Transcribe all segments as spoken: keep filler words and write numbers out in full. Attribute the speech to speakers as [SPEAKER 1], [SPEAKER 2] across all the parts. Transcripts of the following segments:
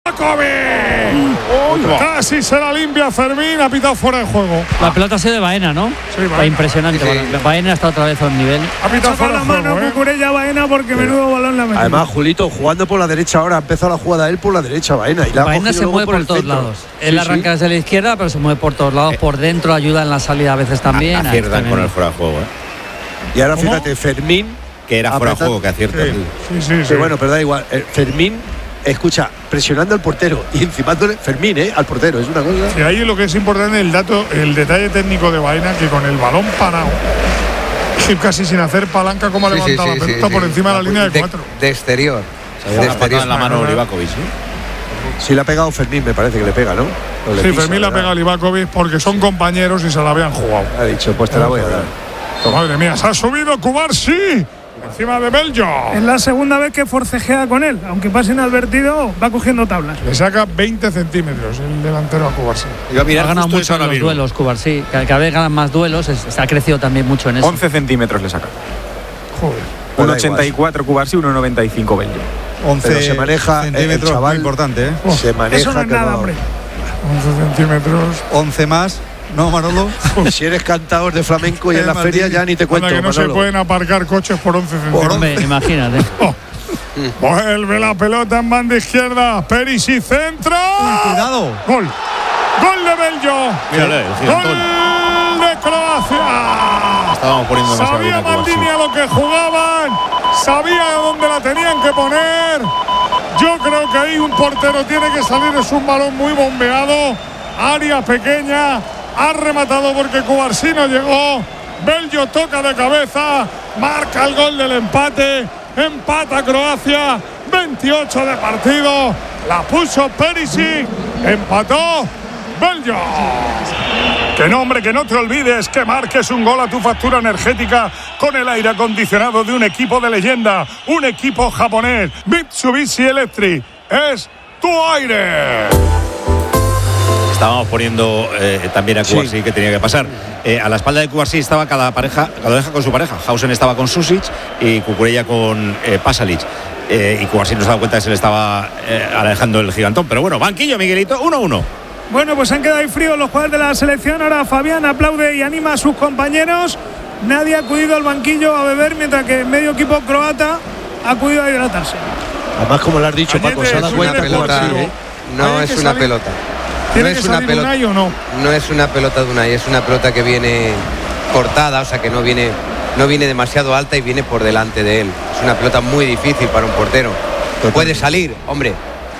[SPEAKER 1] Oh, casi se la limpia Fermín, ha pitado fuera de juego.
[SPEAKER 2] La pelota ha sido de Baena, ¿no?
[SPEAKER 1] Sí, Baena.
[SPEAKER 2] Impresionante. Sí. Baena está otra vez a un nivel.
[SPEAKER 1] Ha pitado fuera de juego,
[SPEAKER 3] mano,
[SPEAKER 1] ¿eh?
[SPEAKER 3] Cucurella Baena porque
[SPEAKER 4] Pero,
[SPEAKER 3] menudo balón la metió.
[SPEAKER 4] Además, Julito, jugando por la derecha ahora, ha empezado la jugada él por la derecha, Baena. Y la
[SPEAKER 2] Baena se mueve por, por todos
[SPEAKER 4] centro.
[SPEAKER 2] lados.
[SPEAKER 4] Sí,
[SPEAKER 2] Él arranca
[SPEAKER 4] sí.
[SPEAKER 2] desde la izquierda, pero se mueve por todos lados. Por dentro ayuda en la salida a veces también.
[SPEAKER 5] Aciertan con el fuera de juego, ¿eh?
[SPEAKER 4] Y ahora
[SPEAKER 1] ¿Cómo?
[SPEAKER 4] fíjate, Fermín.
[SPEAKER 5] Que era fuera de juego, que acierta.
[SPEAKER 1] Sí, sí, sí.
[SPEAKER 4] Sí,
[SPEAKER 1] sí.
[SPEAKER 4] bueno, pero da igual. Eh, Fermín, escucha, presionando al portero y encimándole Fermín, ¿eh? Al portero, es una cosa.
[SPEAKER 1] Y ahí lo que es importante, el dato, el detalle técnico de Baena, que con el balón parado, casi sin hacer palanca, como ha
[SPEAKER 6] Sí, sí,
[SPEAKER 1] levantado
[SPEAKER 6] sí,
[SPEAKER 1] la pelota
[SPEAKER 6] sí,
[SPEAKER 1] por
[SPEAKER 6] sí.
[SPEAKER 1] encima de la línea de cuatro.
[SPEAKER 6] De exterior.
[SPEAKER 5] Se había una patada en la mano Livakovic, ¿sí?
[SPEAKER 4] Sí, le ha pegado Fermín, me parece que le pega, ¿no? O le
[SPEAKER 1] Sí,
[SPEAKER 4] pisa,
[SPEAKER 1] Fermín le ha
[SPEAKER 4] ¿verdad?
[SPEAKER 1] pegado a Livakovic porque son compañeros y se la habían jugado.
[SPEAKER 4] Ha dicho, pues te la voy a dar.
[SPEAKER 1] Madre mía, se ha subido Cubarsí encima de Bello.
[SPEAKER 3] Es la segunda vez que forcejea con él. Aunque pase inadvertido, va cogiendo tablas.
[SPEAKER 1] Le saca veinte centímetros el delantero a Cubarsí.
[SPEAKER 5] Iba a mirar
[SPEAKER 2] Ha ganado
[SPEAKER 5] justo
[SPEAKER 2] mucho
[SPEAKER 5] eso
[SPEAKER 2] en
[SPEAKER 5] ahora
[SPEAKER 2] los
[SPEAKER 5] mismo.
[SPEAKER 2] duelos, Cubarsí. Cada cada vez ganan más duelos. Es, se ha crecido también mucho en eso.
[SPEAKER 7] once centímetros le saca.
[SPEAKER 1] Joder.
[SPEAKER 4] Da
[SPEAKER 7] uno
[SPEAKER 4] igual.
[SPEAKER 7] ochenta y cuatro Cubarsí, uno noventa y cinco Bello.
[SPEAKER 8] once
[SPEAKER 4] Pero se maneja, el
[SPEAKER 8] centímetros,
[SPEAKER 4] chaval-
[SPEAKER 8] muy importante, ¿eh?
[SPEAKER 4] Se maneja.
[SPEAKER 3] Eso no es
[SPEAKER 4] que
[SPEAKER 3] nada, hombre.
[SPEAKER 1] once centímetros.
[SPEAKER 8] once más, ¿no, Manolo?
[SPEAKER 4] Si eres cantador de flamenco y en
[SPEAKER 8] Eh,
[SPEAKER 4] la feria
[SPEAKER 8] Martín.
[SPEAKER 4] ya ni te cuento,
[SPEAKER 1] Anda, que no se
[SPEAKER 4] Manolo.
[SPEAKER 1] pueden aparcar coches por once centímetros.
[SPEAKER 2] Hombre, imagínate.
[SPEAKER 1] Oh. Vuelve la pelota en banda izquierda. Perisic centra.
[SPEAKER 8] Cuidado.
[SPEAKER 1] Gol. Gol de Bello.
[SPEAKER 5] Mírale, el
[SPEAKER 1] Gol
[SPEAKER 5] gigantón.
[SPEAKER 1] de Croacia.
[SPEAKER 5] Estábamos poniendo demasiado bien
[SPEAKER 1] Sabía
[SPEAKER 5] a Cubarsí.
[SPEAKER 1] Maldini a lo que jugaban. Sabía dónde la tenían que poner. Yo creo que ahí un portero tiene que salir. Es un balón muy bombeado. Área pequeña. Ha rematado porque Cubarsí no llegó. Bello toca de cabeza. Marca el gol del empate. Empata Croacia. veintiocho de partido. La puso Perisic. Empató Bello. Que no, hombre, que no te olvides que marques un gol a tu factura energética con el aire acondicionado de un equipo de leyenda, un equipo japonés. Mitsubishi Electric es tu aire.
[SPEAKER 5] Estábamos poniendo eh, también a Cubarsí,
[SPEAKER 4] Sí.
[SPEAKER 5] que tenía que pasar. Eh, a la espalda de Cubarsí estaba cada pareja, cada oreja con su pareja. Hausen estaba con Susic y Cucurella con eh, Pasalic. Eh, y Cubarsí no se daba cuenta que se le estaba eh, alejando el gigantón. Pero bueno, banquillo, Miguelito, uno uno.
[SPEAKER 3] Bueno, pues han quedado ahí fríos los jugadores de la selección. Ahora Fabián aplaude y anima a sus compañeros. Nadie ha acudido al banquillo a beber, mientras que el medio equipo croata ha acudido a hidratarse.
[SPEAKER 4] Además, como lo has dicho,
[SPEAKER 1] Cañete,
[SPEAKER 4] Paco, se ha dado
[SPEAKER 1] es
[SPEAKER 4] cuenta
[SPEAKER 1] una
[SPEAKER 4] que
[SPEAKER 6] pelota,
[SPEAKER 4] Cubarsí,
[SPEAKER 6] ¿eh?
[SPEAKER 4] ¿eh?
[SPEAKER 6] No
[SPEAKER 1] Hay
[SPEAKER 6] es
[SPEAKER 1] que
[SPEAKER 6] una
[SPEAKER 1] salir-
[SPEAKER 6] pelota.
[SPEAKER 1] ¿Tiene
[SPEAKER 6] No
[SPEAKER 1] que
[SPEAKER 6] es una
[SPEAKER 1] salir
[SPEAKER 6] pelota.
[SPEAKER 1] Unai o no?
[SPEAKER 6] No es una pelota de Unai, es una pelota que viene cortada, o sea que no viene, no viene demasiado alta y viene por delante de él. Es una pelota muy difícil para un portero. Puede salir, hombre.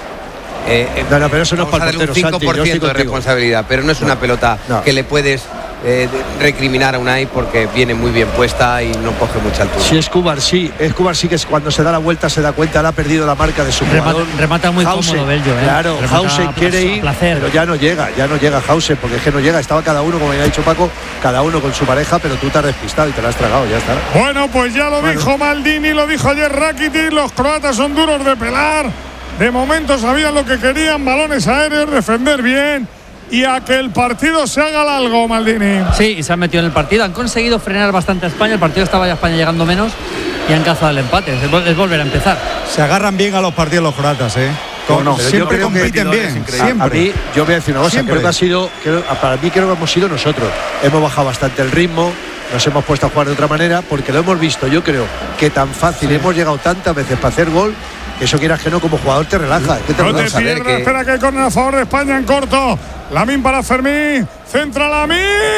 [SPEAKER 6] Eh, eh,
[SPEAKER 4] No, no, pero eso no es
[SPEAKER 6] vamos
[SPEAKER 4] para el
[SPEAKER 6] a darle
[SPEAKER 4] portero,
[SPEAKER 6] un cinco
[SPEAKER 4] Santi,
[SPEAKER 6] por
[SPEAKER 4] yo estoy
[SPEAKER 6] ciento de
[SPEAKER 4] contigo.
[SPEAKER 6] responsabilidad, pero no es una pelota
[SPEAKER 4] no.
[SPEAKER 6] que le puedes eh, de- recriminar a Unai porque viene muy bien puesta y no coge mucha altura.
[SPEAKER 4] Si es Cubarsí, es Cubarsí que es cuando se da la vuelta se da cuenta, él ha perdido la marca de su
[SPEAKER 2] Remata,
[SPEAKER 4] jugador.
[SPEAKER 2] remata muy
[SPEAKER 4] Hausen,
[SPEAKER 2] cómodo Bello, ¿eh?
[SPEAKER 4] Claro,
[SPEAKER 2] Remata
[SPEAKER 4] Hausen
[SPEAKER 2] a
[SPEAKER 4] quiere
[SPEAKER 2] plas-
[SPEAKER 4] ir,
[SPEAKER 2] placer.
[SPEAKER 4] pero ya no llega, ya no llega Hausen, porque es que no llega, estaba cada uno, como ya ha dicho Paco, cada uno con su pareja, pero tú te has despistado y te la has tragado, ya está.
[SPEAKER 1] Bueno, pues ya lo dijo Maldini, lo dijo ayer Rakitic, los croatas son duros de pelar. De momento sabían lo que querían, balones aéreos, defender bien y a que el partido se haga largo, Maldini.
[SPEAKER 2] Sí, y se han metido en el partido. Han conseguido frenar bastante a España. El partido estaba ya España llegando menos y han cazado el empate. Es, vol- es volver a empezar.
[SPEAKER 8] Se agarran bien a los partidos los croatas, ¿eh? Con-
[SPEAKER 4] No, pero yo
[SPEAKER 8] siempre
[SPEAKER 4] creo que
[SPEAKER 8] compiten bien,
[SPEAKER 4] A, a
[SPEAKER 8] siempre.
[SPEAKER 4] mí, yo voy a decir una cosa,
[SPEAKER 8] Siempre.
[SPEAKER 4] creo que ha sido, creo- para mí creo que hemos sido nosotros. Hemos bajado bastante el ritmo, nos hemos puesto a jugar de otra manera, porque lo hemos visto, yo creo que tan fácil, hemos llegado tantas veces para hacer gol, que eso quieras que no, como jugador te relaja. ¿Qué te
[SPEAKER 1] No te
[SPEAKER 4] relaja?
[SPEAKER 6] a ver
[SPEAKER 1] pierdas,
[SPEAKER 6] que-
[SPEAKER 1] espera que hay córner a favor de España en corto. Lamín para Fermín, centra Lamín.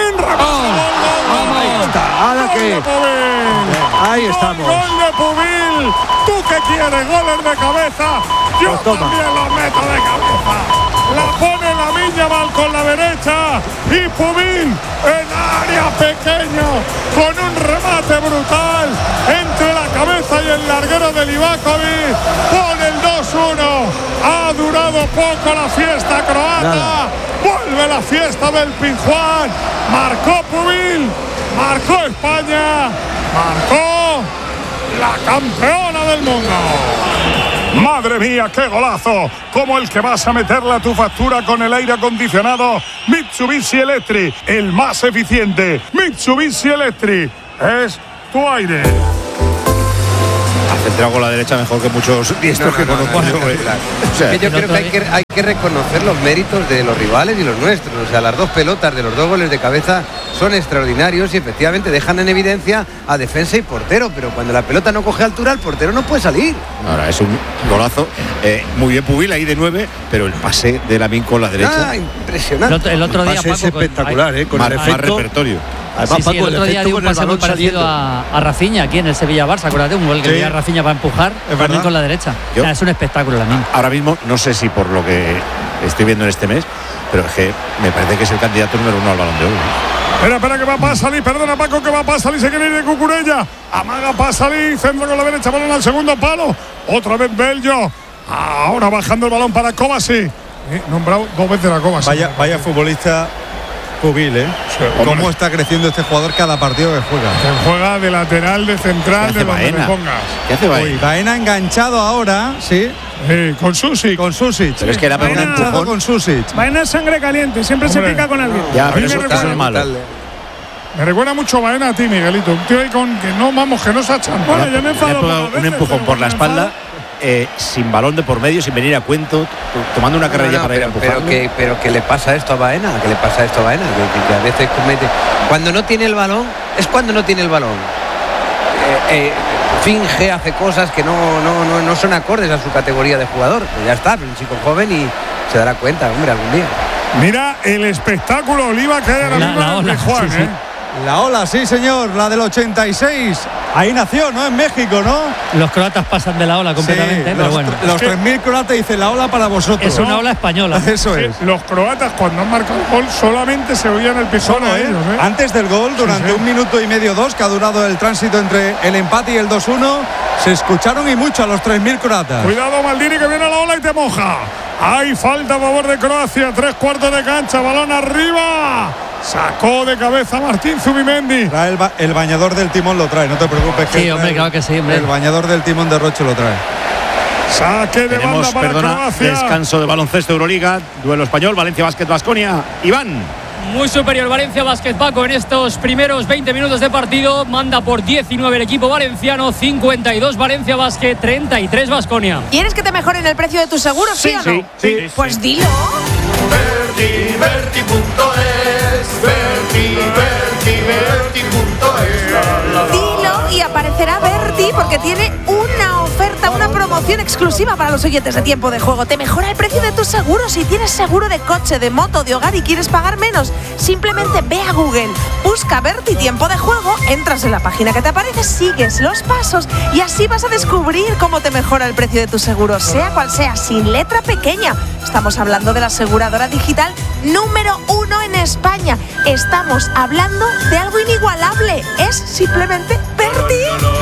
[SPEAKER 4] Ahí está, ahora que ahí estamos.
[SPEAKER 1] Gol de Pubil. ¿Tú qué quieres? Goles de cabeza. Yo
[SPEAKER 4] Pues toma.
[SPEAKER 1] también los meto de cabeza. La pone Lamín Yamal con la derecha y Pubil en área pequeña con un remate brutal entre la cabeza y el larguero de Livakovic. Pone el dos uno. Ha durado poco la fiesta croata.
[SPEAKER 4] Nada.
[SPEAKER 1] Vuelve la fiesta del Pizjuán. Marcó Pubil. Marcó España. Marcó la campeona del mundo. Madre mía, qué golazo, como el que vas a meterle a tu factura con el aire acondicionado Mitsubishi Electric, el más eficiente. Mitsubishi Electric es tu aire.
[SPEAKER 5] centrado con la derecha mejor que muchos diestros
[SPEAKER 6] No,
[SPEAKER 5] que
[SPEAKER 6] no, no,
[SPEAKER 5] conozco
[SPEAKER 6] no,
[SPEAKER 5] yo,
[SPEAKER 6] no,
[SPEAKER 5] eh.
[SPEAKER 6] claro.
[SPEAKER 5] O sea,
[SPEAKER 6] Que yo
[SPEAKER 2] el
[SPEAKER 6] creo
[SPEAKER 2] otro
[SPEAKER 6] que hay, que hay que reconocer los méritos de los rivales y los nuestros. O sea, las dos pelotas de los dos goles de cabeza son extraordinarios y efectivamente dejan en evidencia a defensa y portero, pero cuando la pelota no coge altura, el portero no puede salir.
[SPEAKER 5] ahora es un golazo. Eh, muy bien Pubil ahí de nueve, pero el pase de Lamine con la derecha.
[SPEAKER 6] Ah,
[SPEAKER 2] El
[SPEAKER 6] impresionante.
[SPEAKER 2] otro, el otro
[SPEAKER 4] El
[SPEAKER 2] día,
[SPEAKER 4] pase es
[SPEAKER 2] Paco, con-
[SPEAKER 4] espectacular, ¿eh? Con
[SPEAKER 5] más,
[SPEAKER 4] el
[SPEAKER 5] más
[SPEAKER 4] efecto.
[SPEAKER 5] repertorio.
[SPEAKER 4] Además,
[SPEAKER 2] Sí, sí,
[SPEAKER 4] Paco,
[SPEAKER 2] el otro día
[SPEAKER 4] efecto
[SPEAKER 2] dio un
[SPEAKER 4] con el
[SPEAKER 2] pase muy
[SPEAKER 4] balón
[SPEAKER 2] parecido
[SPEAKER 4] saliendo.
[SPEAKER 2] a, a Rafinha aquí en el Sevilla-Barça, acuérdate, un gol que
[SPEAKER 8] Sí.
[SPEAKER 2] dio a Rafinha para empujar, también
[SPEAKER 8] verdad.
[SPEAKER 2] con la derecha.
[SPEAKER 5] Yo-
[SPEAKER 2] O sea, es un espectáculo Lamine.
[SPEAKER 5] Ahora mismo, no sé si por lo que estoy viendo en este mes, pero es que me parece que es el candidato número uno al Balón de Oro.
[SPEAKER 1] Espera, espera, que va para salir. Perdona, Paco, que va para salir. Se quiere ir de Cucurella. Amaga para salir. Centro con la derecha. Balón al segundo palo. Otra vez Bello. Ahora bajando el balón para Kovacic. Eh, nombrado dos veces la Kovacic.
[SPEAKER 8] Vaya, vaya futbolista Pubil, ¿eh?
[SPEAKER 1] hombre.
[SPEAKER 8] Cómo está creciendo este jugador cada partido que juega.
[SPEAKER 1] Que juega de lateral, de central,
[SPEAKER 5] ¿Qué
[SPEAKER 1] de
[SPEAKER 5] hace
[SPEAKER 1] donde le
[SPEAKER 5] Baena?
[SPEAKER 1] pongas.
[SPEAKER 5] ¿Qué hace
[SPEAKER 8] Uy,
[SPEAKER 5] Baena?
[SPEAKER 8] Baena enganchado ahora, sí,
[SPEAKER 1] Eh, con Susi.
[SPEAKER 8] con Susic.
[SPEAKER 5] Pero es que le ha pegado un
[SPEAKER 3] Baena-
[SPEAKER 8] enganchado
[SPEAKER 5] empujón.
[SPEAKER 8] con Susic.
[SPEAKER 3] Vaina es sangre caliente, siempre
[SPEAKER 1] Hombre.
[SPEAKER 3] se pica con alguien.
[SPEAKER 5] Ya,
[SPEAKER 1] A mí
[SPEAKER 5] pero
[SPEAKER 1] me
[SPEAKER 5] eso,
[SPEAKER 1] recuerda-
[SPEAKER 5] eso es malo.
[SPEAKER 1] Me recuerda mucho a Baena a ti, Miguelito. Un tío ahí con que no, vamos, que no se ha echado.
[SPEAKER 3] Bueno, yo me
[SPEAKER 5] Le ha
[SPEAKER 3] enfado
[SPEAKER 5] pegado
[SPEAKER 3] pocas
[SPEAKER 5] un
[SPEAKER 3] veces,
[SPEAKER 5] empujón
[SPEAKER 3] pero
[SPEAKER 5] por la
[SPEAKER 3] cuando me
[SPEAKER 5] espalda,
[SPEAKER 3] enfado-
[SPEAKER 5] eh, sin balón de por medio, sin venir a cuento, tomando una carrera
[SPEAKER 6] No, no,
[SPEAKER 5] para ir a
[SPEAKER 6] pero,
[SPEAKER 5] empujarlo.
[SPEAKER 6] pero que, pero que le pasa esto a Baena, que le pasa esto a Baena, que, que- que a veces comete. Cuando no tiene el balón, es cuando no tiene el balón. Eh, eh, finge, hace cosas que no, no, no, no son acordes a su categoría de jugador. Pues ya está, es un chico joven y se dará cuenta, hombre, algún día.
[SPEAKER 1] Mira el espectáculo Oliva que hay ahora
[SPEAKER 2] La-
[SPEAKER 1] mismo
[SPEAKER 2] la
[SPEAKER 1] en
[SPEAKER 2] ola,
[SPEAKER 1] Tijuana,
[SPEAKER 2] sí, sí.
[SPEAKER 1] ¿eh?
[SPEAKER 8] La ola, sí señor, la del ochenta y seis. Ahí nació, ¿no? En México, ¿no?
[SPEAKER 2] Los croatas pasan de la ola completamente,
[SPEAKER 8] Sí,
[SPEAKER 2] pero
[SPEAKER 8] los,
[SPEAKER 2] bueno.
[SPEAKER 8] tr- los
[SPEAKER 1] Es que-
[SPEAKER 8] tres mil croatas dicen la ola para vosotros.
[SPEAKER 2] Es una
[SPEAKER 8] ¿no?
[SPEAKER 2] ola española.
[SPEAKER 8] Eso
[SPEAKER 1] Sí,
[SPEAKER 8] es.
[SPEAKER 1] los croatas cuando han marcado el gol solamente se oían el pisón
[SPEAKER 8] Solo,
[SPEAKER 1] a
[SPEAKER 8] ¿eh?
[SPEAKER 1] ellos, ¿eh?
[SPEAKER 8] Antes del gol, durante
[SPEAKER 1] sí.
[SPEAKER 8] un minuto y medio, dos, que ha durado el tránsito entre el empate y el dos uno, se escucharon y mucho a los tres mil croatas.
[SPEAKER 1] Cuidado Maldini que viene a la ola y te moja. Hay falta a favor de Croacia, tres cuartos de cancha, balón arriba. Sacó de cabeza Martín Zubimendi.
[SPEAKER 8] Trae el, ba- el bañador del timón lo trae, no te preocupes. que
[SPEAKER 2] Sí,
[SPEAKER 8] trae
[SPEAKER 2] hombre,
[SPEAKER 8] el-
[SPEAKER 2] claro que sí, hombre.
[SPEAKER 8] El bañador del timón de Roche lo trae.
[SPEAKER 1] Saque de
[SPEAKER 5] Tenemos,
[SPEAKER 1] banda para
[SPEAKER 5] perdona,
[SPEAKER 1] Croacia.
[SPEAKER 5] descanso de baloncesto Euroliga, duelo español, Valencia Basket Baskonia. Iván.
[SPEAKER 9] Muy superior Valencia Basket Paco en estos primeros veinte minutos de partido. Manda por diecinueve el equipo valenciano, cincuenta y dos Valencia Basket, treinta y tres Baskonia.
[SPEAKER 10] ¿Quieres que te mejoren el precio de tus seguros, sí, o no?
[SPEAKER 5] sí, sí,
[SPEAKER 10] Pues dilo.
[SPEAKER 11] Verti, Verti punto es, Verti, Verti, Verti punto es. La, la, la.
[SPEAKER 10] Dilo y aparecerá Berti porque tiene una oferta, una promoción exclusiva para los oyentes de Tiempo de Juego. Te mejora el precio de tus seguros. Si tienes seguro de coche, de moto, de hogar y quieres pagar menos, simplemente ve a Google, busca Berti Tiempo de Juego, entras en la página que te aparece, sigues los pasos y así vas a descubrir cómo te mejora el precio de tus seguros, sea cual sea, sin letra pequeña. Estamos hablando de la aseguradora digital número uno en España. Estamos hablando de algo inigualable. Es simplemente Berti.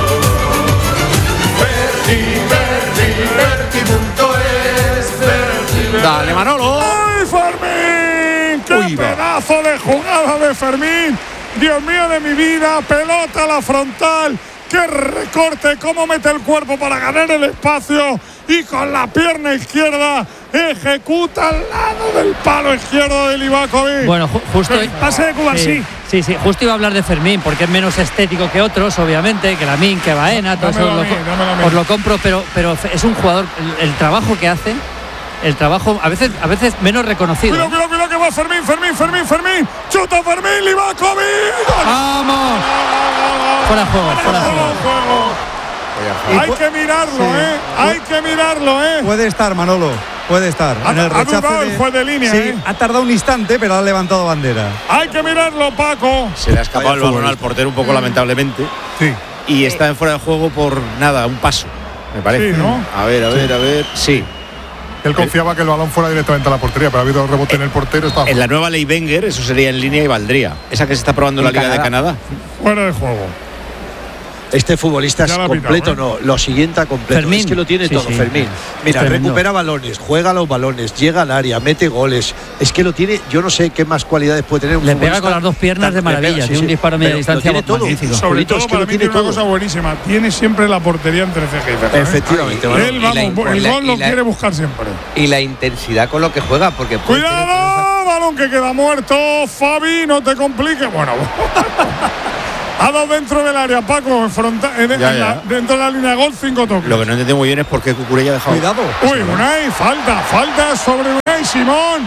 [SPEAKER 11] Verti, Verti, Verti punto es, Verti, Verti.
[SPEAKER 5] Dale, Manolo.
[SPEAKER 1] ¡Ay, Fermín! ¡Qué
[SPEAKER 5] Uy, va.
[SPEAKER 1] pedazo de jugada de Fermín! Dios mío de mi vida, pelota a la frontal. ¡Qué recorte! ¡Cómo mete el cuerpo para ganar el espacio! Y con la pierna izquierda ejecuta al lado del palo izquierdo de Livakovic.
[SPEAKER 2] Bueno, ju- justo.
[SPEAKER 3] El pase de Cuba, sí.
[SPEAKER 2] Sí, sí, justo iba a hablar de Fermín, porque es menos estético que otros, obviamente, que Lamine, que Baena, todo eso
[SPEAKER 1] Dámelo
[SPEAKER 2] os
[SPEAKER 1] a
[SPEAKER 2] lo,
[SPEAKER 1] mí,
[SPEAKER 2] co-
[SPEAKER 1] dámelo a mí.
[SPEAKER 2] os lo compro, pero, pero es un jugador, el, el trabajo que hace, el trabajo, a veces, a veces menos reconocido.
[SPEAKER 1] Cuidado, cuidado, cuidado que va Fermín, Fermín, Fermín, Fermín. Chuta Fermín, Livakovic.
[SPEAKER 2] ¡Vamos! Fuera de juego, fuera de juego.
[SPEAKER 1] Hay que mirarlo, ¿eh? Hay que mirarlo, ¿eh?
[SPEAKER 8] Puede estar, Manolo, puede estar.
[SPEAKER 1] Ha-
[SPEAKER 8] en el
[SPEAKER 1] ha
[SPEAKER 8] rechace
[SPEAKER 1] dudado el juez de línea,
[SPEAKER 8] Sí,
[SPEAKER 1] ¿eh?
[SPEAKER 8] ha tardado un instante, pero ha levantado bandera.
[SPEAKER 1] Hay que mirarlo, Paco.
[SPEAKER 5] Se le ha escapado el balón al portero un poco lamentablemente.
[SPEAKER 1] Sí.
[SPEAKER 5] Y está en fuera de juego por nada, un paso, me parece.
[SPEAKER 1] Sí, ¿no?
[SPEAKER 5] A ver, a ver, a ver. Sí.
[SPEAKER 12] Él confiaba que el balón fuera directamente a la portería, pero ha habido rebote en el portero. Está
[SPEAKER 5] En la nueva ley Wenger, eso sería en línea y valdría. Esa que se está probando en la
[SPEAKER 6] En
[SPEAKER 5] Liga de
[SPEAKER 6] Canadá.
[SPEAKER 5] Canadá.
[SPEAKER 1] Fuera de juego.
[SPEAKER 4] Este futbolista es
[SPEAKER 1] Ya lo ha
[SPEAKER 4] completo,
[SPEAKER 1] pitado,
[SPEAKER 4] no, lo siguiente a completo.
[SPEAKER 2] Fermín.
[SPEAKER 4] Es que lo tiene
[SPEAKER 2] Sí,
[SPEAKER 4] todo,
[SPEAKER 2] sí.
[SPEAKER 4] Fermín.
[SPEAKER 2] Es
[SPEAKER 4] Mira,
[SPEAKER 2] tremendo.
[SPEAKER 4] recupera balones, juega los balones, llega al área, mete goles. Es que lo tiene, yo no sé qué más cualidades puede tener un
[SPEAKER 2] Le pega
[SPEAKER 4] futbolista
[SPEAKER 2] con las dos piernas
[SPEAKER 4] tan-
[SPEAKER 2] de
[SPEAKER 4] le pega,
[SPEAKER 2] maravilla,
[SPEAKER 4] sí,
[SPEAKER 2] tiene un
[SPEAKER 4] sí.
[SPEAKER 2] disparo a media
[SPEAKER 4] Pero
[SPEAKER 2] distancia
[SPEAKER 4] lo tiene todo.
[SPEAKER 2] magnífico.
[SPEAKER 1] Sobre
[SPEAKER 4] Solito,
[SPEAKER 1] todo
[SPEAKER 4] es que
[SPEAKER 1] para
[SPEAKER 4] lo
[SPEAKER 1] mí
[SPEAKER 4] tiene
[SPEAKER 1] tiene una
[SPEAKER 4] todo.
[SPEAKER 1] cosa buenísima. Tiene siempre la portería entre ceja y ceja. ¿eh?
[SPEAKER 4] Efectivamente,
[SPEAKER 6] Bueno,
[SPEAKER 1] Él,
[SPEAKER 6] y la-
[SPEAKER 1] vamos,
[SPEAKER 6] y
[SPEAKER 1] el
[SPEAKER 6] la-
[SPEAKER 1] gol lo
[SPEAKER 6] y la-
[SPEAKER 1] quiere buscar siempre.
[SPEAKER 6] Y la intensidad con lo que juega, porque puede tener
[SPEAKER 1] ¡Cuidado! Balón que queda muerto. Fabi, no te compliques. Bueno, Ha dado dentro del área, Paco, en fronta, en,
[SPEAKER 5] Ya,
[SPEAKER 1] en
[SPEAKER 5] ya.
[SPEAKER 1] La, dentro de la línea de gol, cinco toques.
[SPEAKER 5] Lo que no entiendo muy bien es por qué Cucurella ha dejado.
[SPEAKER 8] Cuidado.
[SPEAKER 1] Uy, Unai, falta, falta sobre Unai Simón.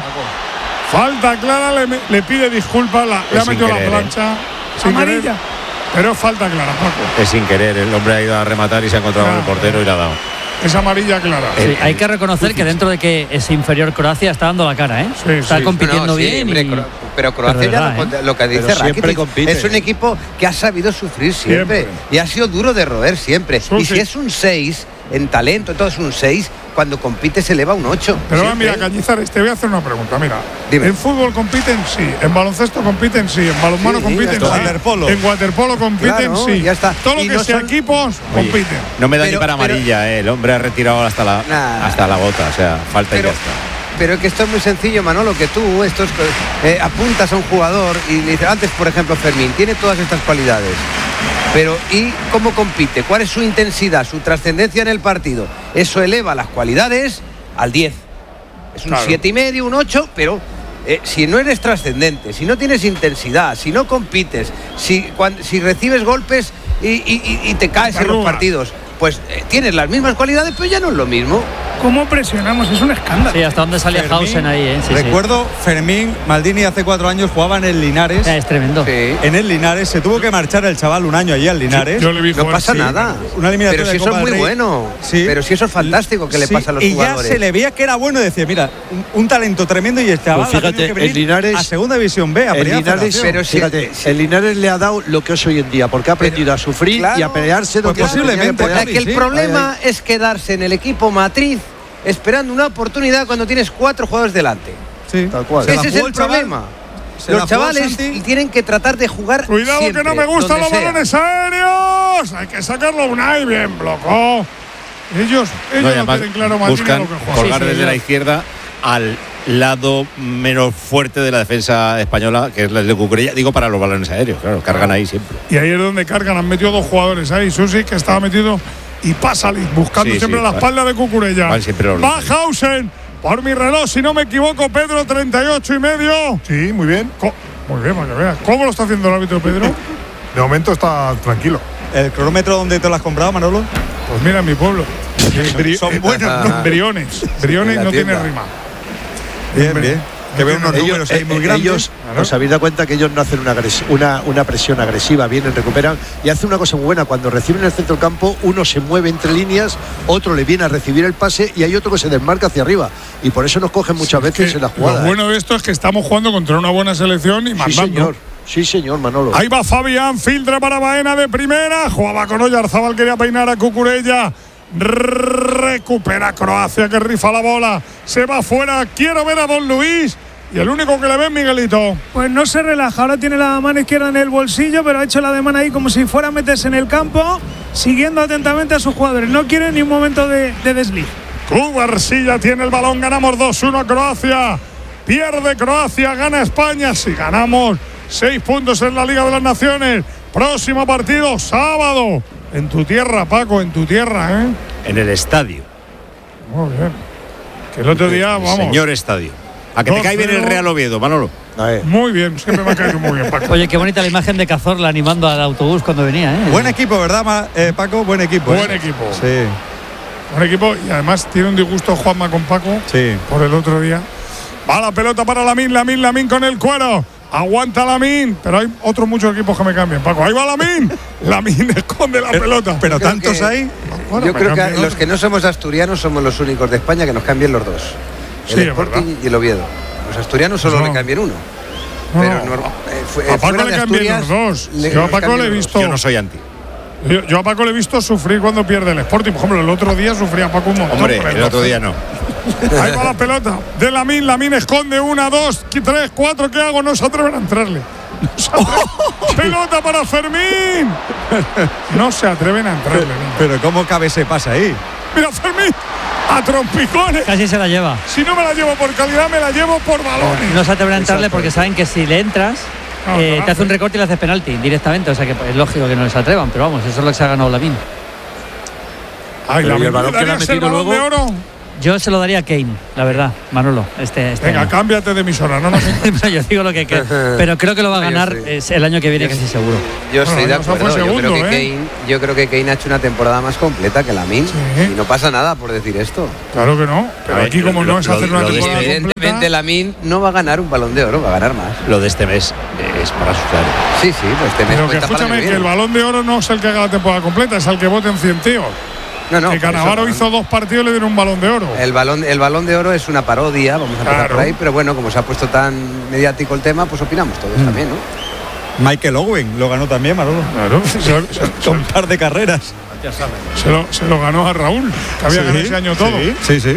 [SPEAKER 1] Falta clara, le, le pide disculpas, la, le ha
[SPEAKER 5] sin
[SPEAKER 1] metido
[SPEAKER 5] querer,
[SPEAKER 1] la plancha. Sin
[SPEAKER 3] Amarilla.
[SPEAKER 1] querer, pero es falta clara, Paco.
[SPEAKER 5] Es sin querer, el hombre ha ido a rematar y se ha encontrado con el portero y le ha dado.
[SPEAKER 1] Es amarilla clara.
[SPEAKER 2] Sí, hay que reconocer que dentro de que es inferior Croacia está dando la cara, ¿eh?
[SPEAKER 1] Sí,
[SPEAKER 2] está
[SPEAKER 1] sí.
[SPEAKER 2] compitiendo
[SPEAKER 6] No, no, sí,
[SPEAKER 2] bien.
[SPEAKER 6] hombre,
[SPEAKER 2] y-
[SPEAKER 6] Cro- pero Croacia
[SPEAKER 2] pero de
[SPEAKER 6] ya
[SPEAKER 2] verdad,
[SPEAKER 6] lo,
[SPEAKER 2] ¿eh?
[SPEAKER 6] lo que dice
[SPEAKER 4] Pero siempre
[SPEAKER 6] Rakitic,
[SPEAKER 4] compite.
[SPEAKER 6] es un equipo que ha sabido sufrir siempre,
[SPEAKER 1] Siempre.
[SPEAKER 6] y ha sido duro de roer siempre.
[SPEAKER 1] Sí,
[SPEAKER 6] y
[SPEAKER 1] sí.
[SPEAKER 6] si es un seis en talento, todo es un seis, cuando compite se eleva a un ocho.
[SPEAKER 1] Pero
[SPEAKER 6] Siempre.
[SPEAKER 1] mira, Cañizares, te voy a hacer una pregunta. Mira,
[SPEAKER 6] Dime.
[SPEAKER 1] en fútbol compiten sí, en baloncesto compiten sí, en balonmano
[SPEAKER 6] Sí,
[SPEAKER 1] compiten
[SPEAKER 6] ya
[SPEAKER 1] sí,
[SPEAKER 6] está.
[SPEAKER 8] Waterpolo.
[SPEAKER 1] en waterpolo compiten
[SPEAKER 6] Claro,
[SPEAKER 1] sí.
[SPEAKER 6] ya está.
[SPEAKER 1] Todo lo
[SPEAKER 6] Y
[SPEAKER 1] que
[SPEAKER 6] no
[SPEAKER 1] sea
[SPEAKER 6] son-
[SPEAKER 1] equipos
[SPEAKER 5] Oye,
[SPEAKER 1] compiten.
[SPEAKER 5] No me da
[SPEAKER 6] Pero-
[SPEAKER 5] ni para
[SPEAKER 6] pero-
[SPEAKER 5] amarilla, eh. El hombre ha retirado hasta la,
[SPEAKER 6] Nah.
[SPEAKER 5] hasta la gota, o sea, falta
[SPEAKER 6] Pero-
[SPEAKER 5] y ya está.
[SPEAKER 6] Pero es que esto es muy sencillo, Manolo, que tú estos, eh, apuntas a un jugador y le dices, antes, por ejemplo, Fermín, tiene todas estas cualidades. Pero ¿y cómo compite? ¿Cuál es su intensidad, su trascendencia en el partido? Eso eleva las cualidades al diez. Es un
[SPEAKER 1] Claro.
[SPEAKER 6] siete y medio, un ocho, pero eh, si no eres trascendente, si no tienes intensidad, si no compites, si, cuan- si recibes golpes y, y- y- y te caes en los
[SPEAKER 1] Arrugas.
[SPEAKER 6] partidos, pues eh, tienes las mismas cualidades, pero ya no es lo mismo.
[SPEAKER 3] ¿Cómo presionamos? Es un escándalo.
[SPEAKER 2] Sí, hasta dónde salía
[SPEAKER 8] Fermín,
[SPEAKER 2] Hausen ahí, ¿eh? Sí, sí.
[SPEAKER 8] Recuerdo Fermín Maldini hace cuatro años jugaba en el Linares.
[SPEAKER 2] Eh, Es tremendo.
[SPEAKER 6] Sí.
[SPEAKER 8] En el Linares se tuvo que marchar el chaval un año allí al Linares.
[SPEAKER 1] Yo le vi
[SPEAKER 6] No
[SPEAKER 1] jugar,
[SPEAKER 6] pasa
[SPEAKER 1] sí.
[SPEAKER 6] nada.
[SPEAKER 8] Una eliminatoria
[SPEAKER 6] Pero si
[SPEAKER 8] de
[SPEAKER 6] eso
[SPEAKER 8] Copa
[SPEAKER 6] es muy
[SPEAKER 8] del Rey.
[SPEAKER 6] bueno.
[SPEAKER 8] Sí.
[SPEAKER 6] Pero si eso es fantástico que le
[SPEAKER 8] Sí,
[SPEAKER 6] pasa a los
[SPEAKER 8] y
[SPEAKER 6] jugadores.
[SPEAKER 8] ya se le veía que era bueno y decía, mira, un, un talento tremendo y el chaval
[SPEAKER 4] Pues
[SPEAKER 8] ha tenido
[SPEAKER 4] fíjate,
[SPEAKER 8] que venir
[SPEAKER 4] el Linares-
[SPEAKER 8] a segunda división B, a
[SPEAKER 4] El
[SPEAKER 8] primera
[SPEAKER 4] Linares,
[SPEAKER 8] federación.
[SPEAKER 6] Pero si-
[SPEAKER 4] fíjate,
[SPEAKER 6] si-
[SPEAKER 4] el Linares le ha dado lo que es hoy en día, porque ha aprendido a sufrir
[SPEAKER 6] Claro,
[SPEAKER 4] y a pelearse
[SPEAKER 8] pues
[SPEAKER 4] donde se tenía que
[SPEAKER 8] posiblemente,
[SPEAKER 4] pelear.
[SPEAKER 6] Porque el
[SPEAKER 8] sí,
[SPEAKER 6] problema es quedarse en el equipo matriz esperando una oportunidad cuando tienes cuatro jugadores delante.
[SPEAKER 8] Sí.
[SPEAKER 4] Tal cual.
[SPEAKER 8] Se la
[SPEAKER 6] Ese es
[SPEAKER 8] jugó
[SPEAKER 6] el
[SPEAKER 8] el chaval,
[SPEAKER 6] problema.
[SPEAKER 8] se la
[SPEAKER 6] Los
[SPEAKER 8] jugó
[SPEAKER 6] chavales
[SPEAKER 8] Santi.
[SPEAKER 6] tienen que tratar de jugar
[SPEAKER 1] Cuidado
[SPEAKER 6] siempre,
[SPEAKER 1] que no me gustan
[SPEAKER 6] donde
[SPEAKER 1] los
[SPEAKER 6] sea.
[SPEAKER 1] balones aéreos. Hay que sacarlo Unai, bien blocó. Ellos,
[SPEAKER 5] No, y
[SPEAKER 1] ellos no,
[SPEAKER 5] además
[SPEAKER 1] tienen claro Martín,
[SPEAKER 5] buscan
[SPEAKER 1] lo que juegan.
[SPEAKER 5] colgar
[SPEAKER 2] Sí, sí,
[SPEAKER 5] desde
[SPEAKER 2] yo-
[SPEAKER 5] la izquierda al lado menos fuerte de la defensa española, que es la de Cucurella. Digo, para los balones aéreos, claro, cargan ahí siempre.
[SPEAKER 1] Y ahí es donde cargan, han metido dos jugadores ahí, Susi, que estaba metido, y Pasalic, buscando
[SPEAKER 5] Sí,
[SPEAKER 1] siempre
[SPEAKER 5] sí,
[SPEAKER 1] la
[SPEAKER 5] va-
[SPEAKER 1] espalda de Cucurella.
[SPEAKER 5] van siempre los
[SPEAKER 1] Va
[SPEAKER 5] dos.
[SPEAKER 1] Hausen, por mi reloj, si no me equivoco, Pedro, treinta y ocho y medio.
[SPEAKER 12] Sí, muy bien.
[SPEAKER 1] Co- Muy bien, para que veas. ¿Cómo lo está haciendo el árbitro, Pedro?
[SPEAKER 12] De momento está tranquilo.
[SPEAKER 8] ¿El cronómetro dónde te lo has comprado, Manolo?
[SPEAKER 1] Pues mira, en mi pueblo. Bri-
[SPEAKER 8] Son
[SPEAKER 1] eh,
[SPEAKER 8] buenos,
[SPEAKER 1] no, Briones. Briones
[SPEAKER 6] En la
[SPEAKER 1] no tiene
[SPEAKER 6] tienda.
[SPEAKER 1] rima.
[SPEAKER 8] Bien, bien. Que veo unos
[SPEAKER 4] Ellos,
[SPEAKER 8] números ahí muy
[SPEAKER 4] eh,
[SPEAKER 8] grandes.
[SPEAKER 4] ellos, os habéis dado cuenta que ellos no hacen una, agres- una, una presión agresiva, vienen, recuperan y hacen una cosa muy buena. Cuando reciben el centro del campo, uno se mueve entre líneas, otro le viene a recibir el pase y hay otro que se desmarca hacia arriba. Y por eso nos cogen muchas
[SPEAKER 1] Sí, es
[SPEAKER 4] veces
[SPEAKER 1] que
[SPEAKER 4] en la jugada.
[SPEAKER 1] Lo bueno de esto es que estamos jugando contra una buena selección y
[SPEAKER 4] ¿eh? Sí,
[SPEAKER 1] mandando.
[SPEAKER 4] señor. Sí, señor, Manolo.
[SPEAKER 1] Ahí va Fabián, filtra para Baena de primera. Jugaba con Oyarzabal, quería peinar a Cucurella. Recupera Croacia, que rifa la bola. Se va fuera. Quiero ver a Don Luis. Y el único que le ve es Miguelito.
[SPEAKER 3] Pues no se relaja, ahora tiene la mano izquierda en el bolsillo, pero ha hecho la de mano ahí como si fuera a meterse en el campo, siguiendo atentamente a sus jugadores. No quiere ni un momento de, de desliz.
[SPEAKER 1] Cubarsilla tiene el balón. Ganamos dos uno a Croacia. Pierde Croacia, gana España. Si ganamos, seis puntos en la Liga de las Naciones. Próximo partido, sábado. En tu tierra, Paco, en tu tierra, ¿eh?
[SPEAKER 5] En el estadio.
[SPEAKER 1] Muy bien. Que el otro día,
[SPEAKER 5] El
[SPEAKER 1] vamos.
[SPEAKER 5] señor estadio. A que te
[SPEAKER 1] dos
[SPEAKER 5] cae bien el
[SPEAKER 1] cero.
[SPEAKER 5] Real Oviedo, Manolo.
[SPEAKER 4] A ver.
[SPEAKER 1] Muy bien, siempre me ha caído muy bien, Paco.
[SPEAKER 2] Oye, qué bonita la imagen de Cazorla animando al autobús cuando venía, ¿eh?
[SPEAKER 8] Buen equipo, ¿verdad, Ma- eh, Paco? Buen equipo.
[SPEAKER 1] Buen
[SPEAKER 8] ¿eh?
[SPEAKER 1] equipo.
[SPEAKER 8] Sí,
[SPEAKER 1] Buen equipo y además tiene un disgusto Juanma con Paco
[SPEAKER 8] sí.
[SPEAKER 1] por el otro día. Va la pelota para Lamín, Lamín, Lamín con el cuero. Aguanta Lamín, pero hay otros muchos equipos que me cambian. Paco, ahí va Lamín. Lamín esconde la pelota.
[SPEAKER 8] Pero
[SPEAKER 6] creo
[SPEAKER 8] tantos
[SPEAKER 6] que-
[SPEAKER 8] hay.
[SPEAKER 1] Bueno,
[SPEAKER 6] Yo
[SPEAKER 1] me
[SPEAKER 6] creo que
[SPEAKER 1] cambian
[SPEAKER 6] los
[SPEAKER 1] otros.
[SPEAKER 6] que no somos asturianos somos los únicos de España que nos cambian los dos. El
[SPEAKER 1] Sí, es
[SPEAKER 6] Sporting
[SPEAKER 1] verdad.
[SPEAKER 6] y el Oviedo. Los asturianos solo
[SPEAKER 1] No.
[SPEAKER 6] le cambian uno.
[SPEAKER 1] No,
[SPEAKER 6] Pero
[SPEAKER 1] no.
[SPEAKER 6] norma- eh, fu-
[SPEAKER 1] A
[SPEAKER 6] eh,
[SPEAKER 1] Paco
[SPEAKER 6] fuera
[SPEAKER 1] le
[SPEAKER 6] de
[SPEAKER 1] cambian los
[SPEAKER 6] Asturias,
[SPEAKER 1] dos.
[SPEAKER 6] le-
[SPEAKER 1] Yo a
[SPEAKER 6] nos
[SPEAKER 1] Paco
[SPEAKER 6] cambian
[SPEAKER 1] le he
[SPEAKER 6] los
[SPEAKER 1] visto.
[SPEAKER 5] Yo no soy anti.
[SPEAKER 1] Yo, yo a Paco le he visto sufrir cuando pierde el Sporting. Por ejemplo, el otro día sufría Paco un montón.
[SPEAKER 5] Hombre,
[SPEAKER 1] por
[SPEAKER 5] el otro
[SPEAKER 1] doce.
[SPEAKER 5] día no.
[SPEAKER 1] Ahí va la pelota de Lamín. Lamín esconde una, dos, tres, cuatro. ¿Qué hago? No se atreven a entrarle. No se atreven. Pelota para Fermín. No se atreven a entrarle. no.
[SPEAKER 8] Pero ¿cómo cabe ese pase ahí?
[SPEAKER 1] Mira, Fermín. A trompicones.
[SPEAKER 2] Casi se la lleva.
[SPEAKER 1] Si no me la llevo por calidad, me la llevo por balones.
[SPEAKER 2] No se atreven a entrarle porque saben que si le entras,
[SPEAKER 1] No,
[SPEAKER 2] eh,
[SPEAKER 1] no,
[SPEAKER 2] te hace un
[SPEAKER 1] no.
[SPEAKER 2] recorte y le haces penalti directamente. O sea que es lógico que no les atrevan, pero vamos, eso es lo que se ha ganado Lamín.
[SPEAKER 1] Ay,
[SPEAKER 4] Pero ¿y
[SPEAKER 1] Lamín.
[SPEAKER 4] el balón que le ha
[SPEAKER 1] ¿Darías el
[SPEAKER 4] metido
[SPEAKER 1] balón
[SPEAKER 4] luego?
[SPEAKER 1] de oro?
[SPEAKER 2] Yo se lo daría a Kane, la verdad, Manolo. Este, este
[SPEAKER 1] Venga,
[SPEAKER 2] año.
[SPEAKER 1] cámbiate de emisora, no nos
[SPEAKER 2] No, yo digo lo que creo, pero creo que lo va a ganar es el año que viene, casi seguro.
[SPEAKER 6] Yo estoy
[SPEAKER 1] Bueno,
[SPEAKER 6] de
[SPEAKER 1] ya fue
[SPEAKER 6] acuerdo.
[SPEAKER 1] segundo,
[SPEAKER 6] yo, creo que
[SPEAKER 1] ¿eh?
[SPEAKER 6] Kane, yo creo que Kane ha hecho una temporada más completa que Lamine.
[SPEAKER 1] Sí.
[SPEAKER 6] Y no pasa nada por decir esto.
[SPEAKER 1] Claro que no, pero
[SPEAKER 5] A ver,
[SPEAKER 1] aquí como
[SPEAKER 5] lo-
[SPEAKER 1] no es
[SPEAKER 5] lo-
[SPEAKER 1] hacer una
[SPEAKER 5] lo de
[SPEAKER 1] temporada
[SPEAKER 5] este-
[SPEAKER 6] Evidentemente
[SPEAKER 1] completa,
[SPEAKER 6] Lamine no va a ganar un Balón de Oro, va a ganar más.
[SPEAKER 5] Lo de este mes es para asustar.
[SPEAKER 6] Sí, sí, pues este mes
[SPEAKER 1] pero que
[SPEAKER 6] cuenta para
[SPEAKER 1] escúchame,
[SPEAKER 6] el
[SPEAKER 1] que
[SPEAKER 6] año
[SPEAKER 1] el
[SPEAKER 6] viene.
[SPEAKER 1] Balón de Oro no es el que haga la temporada completa, es el que voten cien tíos.
[SPEAKER 6] No, no,
[SPEAKER 1] que
[SPEAKER 6] por eso,
[SPEAKER 1] Cannavaro
[SPEAKER 6] no.
[SPEAKER 1] hizo dos partidos y le dieron un Balón de Oro.
[SPEAKER 6] El balón, el balón de oro es una parodia, vamos a empezar
[SPEAKER 1] Claro.
[SPEAKER 6] por ahí, pero bueno, como se ha puesto tan mediático el tema, pues opinamos todos
[SPEAKER 1] Mm.
[SPEAKER 6] también, ¿no?
[SPEAKER 8] Michael Owen lo ganó también, Manolo.
[SPEAKER 1] Claro, se, se-
[SPEAKER 8] Con un par de carreras.
[SPEAKER 1] se lo, se lo ganó a Raúl, que había
[SPEAKER 8] Sí,
[SPEAKER 1] ganado ese año todo.
[SPEAKER 8] Sí, sí, sí.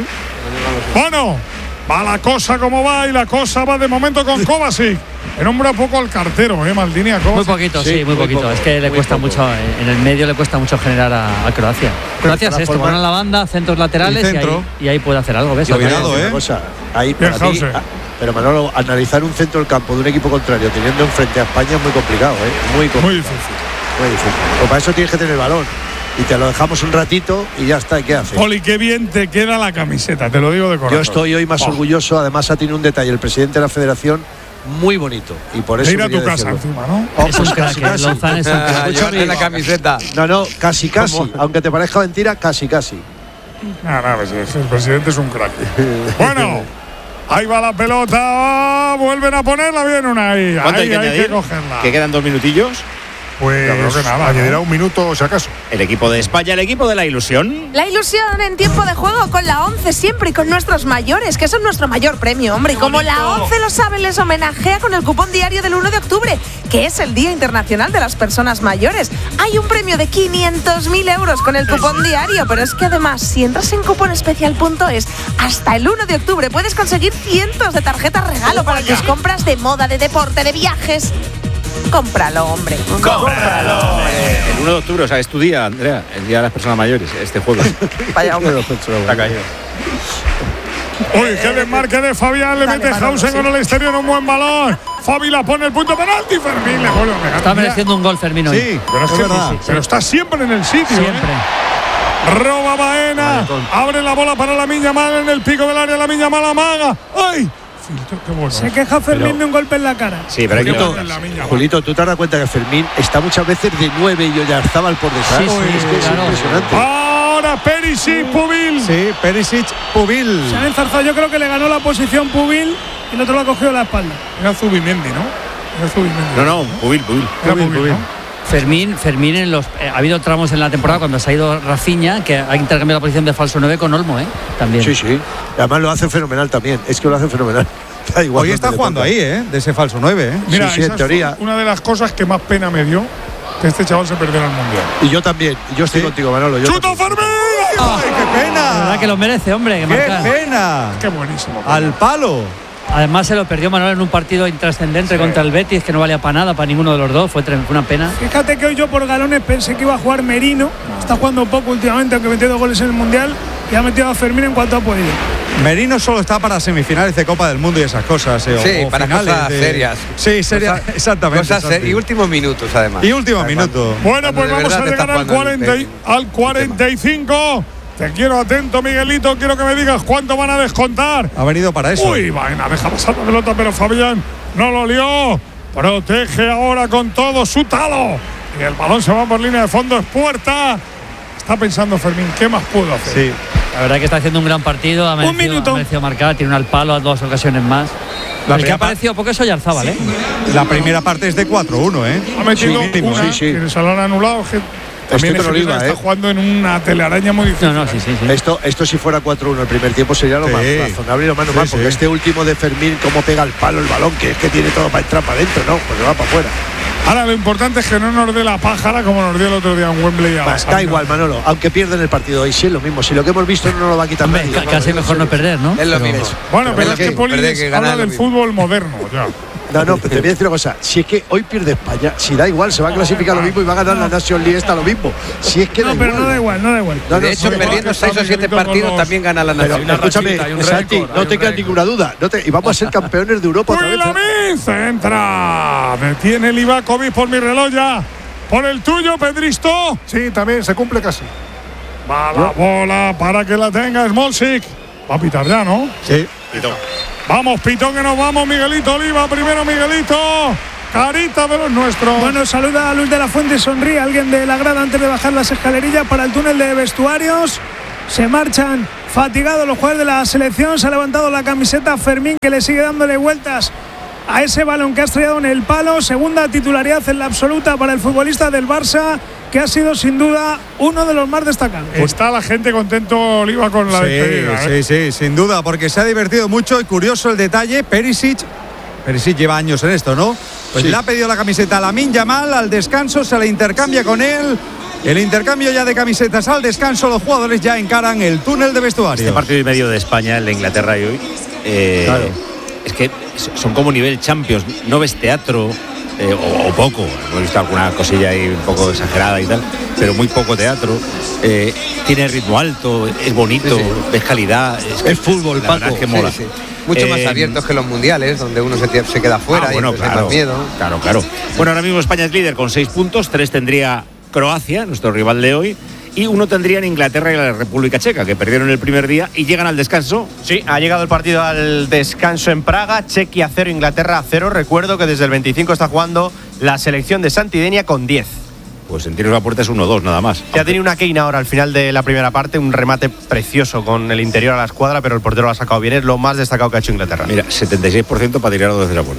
[SPEAKER 1] Bueno, va la cosa como va y la cosa va de momento con Kovacic. Que nombra poco al cartero, ¿eh, Maldini? A
[SPEAKER 2] Muy
[SPEAKER 1] Kovacic.
[SPEAKER 2] poquito, sí,
[SPEAKER 4] Sí,
[SPEAKER 2] muy,
[SPEAKER 4] muy
[SPEAKER 2] poquito.
[SPEAKER 4] poco,
[SPEAKER 2] es que le
[SPEAKER 4] muy
[SPEAKER 2] cuesta
[SPEAKER 4] poco.
[SPEAKER 2] mucho, eh, en el medio le cuesta mucho generar a, a Croacia. Croacia es
[SPEAKER 4] todas
[SPEAKER 2] esto,
[SPEAKER 4] formas-
[SPEAKER 2] ponen la banda, centros laterales
[SPEAKER 8] Y
[SPEAKER 2] y,
[SPEAKER 8] centro.
[SPEAKER 2] ahí, y ahí puede hacer algo, ¿ves?
[SPEAKER 8] Y cuidado,
[SPEAKER 4] Una
[SPEAKER 8] ¿eh?
[SPEAKER 4] cosa, ahí
[SPEAKER 1] Bien,
[SPEAKER 4] para mí,
[SPEAKER 1] Hauser.
[SPEAKER 4] ah, pero Manolo, analizar un centro del campo de un equipo contrario teniendo enfrente a España es muy complicado, ¿eh? Muy complicado.
[SPEAKER 1] Muy difícil.
[SPEAKER 4] Muy difícil. Pues para eso tienes que tener el balón. Y te lo dejamos un ratito y ya está. ¿Y qué haces?
[SPEAKER 1] Poli, qué bien te queda la camiseta, te lo digo de corazón.
[SPEAKER 4] Yo estoy hoy más
[SPEAKER 1] Oh,
[SPEAKER 4] orgulloso. Además, ha tenido un detalle el presidente de la federación muy bonito. Y por eso
[SPEAKER 1] De ir a tu
[SPEAKER 4] quería
[SPEAKER 1] casa
[SPEAKER 4] decirlo.
[SPEAKER 1] encima, ¿no?
[SPEAKER 4] Oh,
[SPEAKER 2] Es un
[SPEAKER 4] pues
[SPEAKER 2] crack,
[SPEAKER 4] casi,
[SPEAKER 2] eh,
[SPEAKER 4] casi.
[SPEAKER 2] Lozán es un crack.
[SPEAKER 6] Ah,
[SPEAKER 4] Escúchame.
[SPEAKER 6] llevarte la camiseta.
[SPEAKER 4] No, no, casi, casi.
[SPEAKER 6] ¿Cómo?
[SPEAKER 4] Aunque te parezca mentira, casi, casi.
[SPEAKER 1] Nada, nada, pues el presidente es un crack. Bueno, ahí va la pelota, vuelven a ponerla bien una ahí.
[SPEAKER 5] ¿Cuánto
[SPEAKER 1] Ahí
[SPEAKER 5] hay que
[SPEAKER 1] hay que
[SPEAKER 5] añadir?
[SPEAKER 1] cogerla.
[SPEAKER 5] Que quedan dos minutillos.
[SPEAKER 12] Pues
[SPEAKER 1] Yo creo que nada,
[SPEAKER 12] añadirá
[SPEAKER 1] ¿no?
[SPEAKER 12] un minuto si acaso.
[SPEAKER 5] El equipo de España, el equipo de la ilusión.
[SPEAKER 10] La ilusión en tiempo de juego con la ONCE siempre y con nuestros mayores, que son nuestro mayor premio, hombre. Y como la ONCE lo sabe, les homenajea con el cupón diario del uno de octubre, que es el Día Internacional de las Personas Mayores. Hay un premio de quinientos mil euros con el cupón diario, pero es que además, si entras en cuponespecial punto es, hasta el uno de octubre puedes conseguir cientos de tarjetas regalo para tus compras de moda, de deporte, de viajes. Cómpralo, hombre.
[SPEAKER 5] ¡Cómpralo! El uno de octubre, o sea, es tu día, Andrea, el día de las personas mayores, este jueves.
[SPEAKER 10] Vaya, hombre.
[SPEAKER 5] Está caído.
[SPEAKER 1] Uy, qué desmarque de Fabián, le
[SPEAKER 10] Dale,
[SPEAKER 1] mete
[SPEAKER 10] Manolo,
[SPEAKER 1] Hausen
[SPEAKER 10] sí.
[SPEAKER 1] con el exterior, un buen balón. Fabi la pone el punto penalti, Fermín le vuelve a pegar.
[SPEAKER 2] Está
[SPEAKER 1] Mira,
[SPEAKER 2] mereciendo un gol Fermino hoy.
[SPEAKER 8] Sí,
[SPEAKER 1] pero, es
[SPEAKER 8] es
[SPEAKER 1] que-
[SPEAKER 8] verdad.
[SPEAKER 1] pero está siempre en el sitio.
[SPEAKER 2] Siempre.
[SPEAKER 1] ¿eh? Roba Baena, abre la bola para la Miña Mal en el pico del área, la Miña Mal amaga. ¡Ay! Filtro, qué bueno.
[SPEAKER 3] Se queja Fermín
[SPEAKER 4] Pero-
[SPEAKER 3] de un golpe en la cara.
[SPEAKER 5] Sí, pero hay que
[SPEAKER 4] Julito,
[SPEAKER 1] en la Miña Mal.
[SPEAKER 4] Julito, ¿tú te das cuenta que Fermín está muchas veces de nueve y Oyarzábal por detrás?
[SPEAKER 2] Sí, sí,
[SPEAKER 4] es que es
[SPEAKER 2] claro.
[SPEAKER 4] impresionante.
[SPEAKER 1] Ahora Perisic, Pubil.
[SPEAKER 8] Sí, Perisic, Pubil.
[SPEAKER 3] Se han enzarzado, yo creo que le ganó la posición Pubil y el otro lo ha cogido la espalda.
[SPEAKER 1] Era Zubimendi, ¿no? Era Zubimendi.
[SPEAKER 5] No, no, Pubil, Pubil.
[SPEAKER 1] Era
[SPEAKER 8] Pubil,
[SPEAKER 1] Pubil,
[SPEAKER 8] Pubil.
[SPEAKER 1] ¿no?
[SPEAKER 2] Fermín, Fermín en los eh, ha habido tramos en la temporada cuando se ha ido Rafinha que ha intercambiado la posición de falso nueve con Olmo, ¿eh? También.
[SPEAKER 4] Sí, sí. Y además lo hace fenomenal también. Es que lo hace fenomenal. Da igual
[SPEAKER 8] Hoy
[SPEAKER 4] donde
[SPEAKER 8] está
[SPEAKER 4] le
[SPEAKER 8] jugando
[SPEAKER 4] ponga.
[SPEAKER 8] ahí, ¿eh? De ese falso nueve, ¿eh?
[SPEAKER 1] Mira,
[SPEAKER 4] sí,
[SPEAKER 1] esa
[SPEAKER 4] en teoría.
[SPEAKER 1] fue una de las cosas que más pena me dio que este chaval se perdiera el mundial.
[SPEAKER 4] Y yo también. Y yo estoy
[SPEAKER 8] Sí.
[SPEAKER 4] contigo, Manolo. Yo
[SPEAKER 1] ¡Chuta
[SPEAKER 4] también.
[SPEAKER 1] Fermín!
[SPEAKER 8] ¡Ay, qué
[SPEAKER 2] La
[SPEAKER 8] pena!
[SPEAKER 2] verdad que lo merece, hombre. Que
[SPEAKER 8] ¡Qué
[SPEAKER 2] marcar.
[SPEAKER 8] pena!
[SPEAKER 1] Qué buenísimo.
[SPEAKER 8] Al palo.
[SPEAKER 2] Además se lo perdió Manuel en un partido intrascendente contra el Betis que no valía para nada para ninguno de los dos. Fue tre- fue una pena.
[SPEAKER 3] Fíjate que hoy yo por galones pensé que iba a jugar Merino. Está jugando poco últimamente, aunque metió dos goles en el Mundial. Y ha metido a Fermín en cuanto ha podido.
[SPEAKER 8] Merino solo está para semifinales de Copa del Mundo y esas cosas. eh, o-
[SPEAKER 6] Sí,
[SPEAKER 8] o
[SPEAKER 6] para
[SPEAKER 8] finales
[SPEAKER 6] cosas
[SPEAKER 8] de-
[SPEAKER 6] serias.
[SPEAKER 8] Sí, serias.
[SPEAKER 6] Cosas-
[SPEAKER 8] Exactamente.
[SPEAKER 6] Cosas ser-
[SPEAKER 8] Santi.
[SPEAKER 6] y últimos minutos, además.
[SPEAKER 8] Y último
[SPEAKER 6] Además,
[SPEAKER 8] minuto.
[SPEAKER 1] Bueno,
[SPEAKER 6] Cuando
[SPEAKER 1] pues
[SPEAKER 6] de
[SPEAKER 1] vamos
[SPEAKER 6] verdad
[SPEAKER 1] a
[SPEAKER 6] te
[SPEAKER 1] llegar
[SPEAKER 6] estás
[SPEAKER 1] al,
[SPEAKER 6] jugando el
[SPEAKER 1] cuarenta y-
[SPEAKER 6] imperio.
[SPEAKER 1] al cuarenta y cinco. Te quiero atento, Miguelito. Quiero que me digas cuánto van a descontar.
[SPEAKER 8] Ha venido para eso.
[SPEAKER 1] Uy, vaina, deja pasar la pelota, pero Fabián no lo lió. Protege ahora con todo su talo. Y el balón se va por línea de fondo, es puerta. Está pensando Fermín, ¿qué más puedo hacer?
[SPEAKER 8] Sí.
[SPEAKER 2] La verdad que está haciendo un gran partido. Ha merecido,
[SPEAKER 3] minuto.
[SPEAKER 2] ha merecido marcar. Tiene un al palo a dos ocasiones más.
[SPEAKER 8] La
[SPEAKER 2] El que
[SPEAKER 8] primera
[SPEAKER 2] ha aparecido poco es Oyarzábal, ¿eh?
[SPEAKER 8] La primera parte es de cuatro uno, ¿eh?
[SPEAKER 1] Ha metido
[SPEAKER 8] Sí, mínimo,
[SPEAKER 1] una,
[SPEAKER 4] sí, sí.
[SPEAKER 1] que se lo han anulado. que También
[SPEAKER 4] Estoy con
[SPEAKER 1] ese
[SPEAKER 4] Oliva,
[SPEAKER 1] está
[SPEAKER 4] ¿eh?
[SPEAKER 1] jugando en una telaraña muy difícil.
[SPEAKER 2] No, no, sí, sí, sí.
[SPEAKER 4] Esto, esto si fuera cuatro uno el primer tiempo sería lo
[SPEAKER 8] Sí.
[SPEAKER 4] más razonable y lo más
[SPEAKER 8] Sí,
[SPEAKER 4] normal, porque
[SPEAKER 8] sí.
[SPEAKER 4] este último de Fermín, cómo pega el palo el balón, que es que tiene todo para entrar para adentro, no, pues va para afuera.
[SPEAKER 1] Ahora lo importante es que no nos dé la pájara como nos dio el otro día en Wembley. a
[SPEAKER 4] Va,
[SPEAKER 1] Barcelona.
[SPEAKER 4] da igual, Manolo, aunque pierden el partido hoy, sí es lo mismo. Si lo que hemos visto no nos lo va a quitar
[SPEAKER 2] Hombre,
[SPEAKER 4] nadie.
[SPEAKER 2] ca- casi mejor no perder, ¿no?
[SPEAKER 6] Es lo
[SPEAKER 2] Pero-
[SPEAKER 6] mismo.
[SPEAKER 1] Bueno, pero
[SPEAKER 4] Pero
[SPEAKER 1] es que
[SPEAKER 4] que-
[SPEAKER 1] Poli
[SPEAKER 6] perder
[SPEAKER 1] es-
[SPEAKER 6] que ganar
[SPEAKER 1] habla
[SPEAKER 6] es lo
[SPEAKER 1] del
[SPEAKER 6] mismo.
[SPEAKER 1] fútbol moderno. Ya.
[SPEAKER 4] No, no, pero te voy a decir una cosa. Si es que hoy pierde España, si da igual, se va a clasificar lo mismo y va a ganar la National League esta lo mismo. Si es que da
[SPEAKER 3] No, pero
[SPEAKER 4] igual.
[SPEAKER 3] no da igual, no da igual.
[SPEAKER 4] No, no,
[SPEAKER 6] De hecho,
[SPEAKER 4] no,
[SPEAKER 6] perdiendo
[SPEAKER 1] no,
[SPEAKER 6] seis o siete
[SPEAKER 1] Miguelito con
[SPEAKER 6] partidos
[SPEAKER 1] los-
[SPEAKER 6] también gana la
[SPEAKER 4] Pero
[SPEAKER 6] Nación.
[SPEAKER 4] escúchame,
[SPEAKER 13] hay un
[SPEAKER 4] Santi,
[SPEAKER 13] récord, hay
[SPEAKER 4] no
[SPEAKER 13] un
[SPEAKER 4] tengas
[SPEAKER 13] récord.
[SPEAKER 4] ninguna duda. No te, y vamos a ser campeones de Europa otra
[SPEAKER 1] Uy,
[SPEAKER 4] vez. ¿eh?
[SPEAKER 1] Lamin centra. Detiene Livakovic por mi reloj ya. Por el tuyo, Pedristo.
[SPEAKER 12] Sí, también se cumple casi.
[SPEAKER 1] Va la bola para que la tenga Smolcic. Va a pitar ya, ¿no?
[SPEAKER 4] Sí.
[SPEAKER 5] Pitón.
[SPEAKER 1] Vamos, pitón, que nos vamos. Miguelito Oliva, primero Miguelito. Carita de los nuestros.
[SPEAKER 3] Bueno, saluda a Luis de la Fuente, sonríe alguien de la grada antes de bajar las escalerillas para el túnel de vestuarios. Se marchan fatigados los jugadores de la selección. Se ha levantado la camiseta Fermín, que le sigue dándole vueltas a ese balón que ha estrellado en el palo. Segunda titularidad en la absoluta para el futbolista del Barça, que ha sido sin duda uno de los más destacados.
[SPEAKER 1] Está la gente contento, Oliva, con la
[SPEAKER 8] sí,
[SPEAKER 1] despedida.
[SPEAKER 8] Sí,
[SPEAKER 1] ¿eh?
[SPEAKER 8] sí, sin duda, porque se ha divertido mucho y curioso el detalle. Perisic, Perisic lleva años en esto, ¿no? Pues
[SPEAKER 4] Sí.
[SPEAKER 8] le ha pedido la camiseta a Lamine Yamal, al descanso se la intercambia con él. El intercambio ya de camisetas al descanso, los jugadores ya encaran el túnel de vestuario.
[SPEAKER 5] Este partido y medio de España, el de Inglaterra y hoy, eh,
[SPEAKER 4] Claro.
[SPEAKER 5] es que son como nivel Champions, no ves teatro, eh, o, o poco, hemos visto alguna cosilla ahí un poco exagerada y tal, pero muy poco teatro. Eh, tiene ritmo alto, es bonito,
[SPEAKER 6] Sí, sí.
[SPEAKER 5] ves calidad. Es, que-
[SPEAKER 4] Es fútbol,
[SPEAKER 5] la verdad
[SPEAKER 4] Paco.
[SPEAKER 5] es que mola.
[SPEAKER 6] Sí, sí. Mucho más
[SPEAKER 5] Eh,
[SPEAKER 6] abiertos que los mundiales, donde uno se, se queda fuera
[SPEAKER 5] Ah,
[SPEAKER 6] y
[SPEAKER 5] bueno,
[SPEAKER 6] entonces hay
[SPEAKER 5] claro,
[SPEAKER 6] más miedo.
[SPEAKER 5] claro, claro. Bueno, ahora mismo España es líder con seis puntos, tres tendría Croacia, nuestro rival de hoy, y uno tendría en Inglaterra y la República Checa, que perdieron el primer día y llegan al descanso.
[SPEAKER 13] Sí, ha llegado el partido al descanso en Praga, Chequia cero, Inglaterra cero. Recuerdo que desde el veinticinco está jugando la selección de Santidenia con diez.
[SPEAKER 5] Pues en tiros a puerta es uno dos nada más.
[SPEAKER 13] Ya tenía una Keina ahora al final de la primera parte, un remate precioso con el interior a la escuadra, pero el portero lo ha sacado bien, es lo más destacado que ha hecho Inglaterra.
[SPEAKER 5] Mira, setenta y seis por ciento para tirarlo desde la puerta.